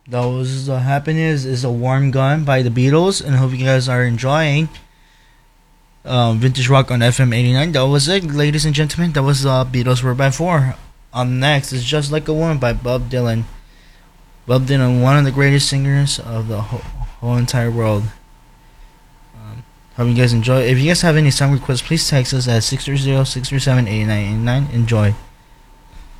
That was Happiness is a Warm Gun by the Beatles, and hope you guys are enjoying Vintage Rock on FM 89. That was it, ladies and gentlemen. That was Beatles Were by 4. On next is Just Like a Woman by Bob Dylan. Bob Dylan, one of the greatest singers of the whole entire world. Hope you guys enjoy. If you guys have any song requests, please text us at 630-637-8989. Enjoy.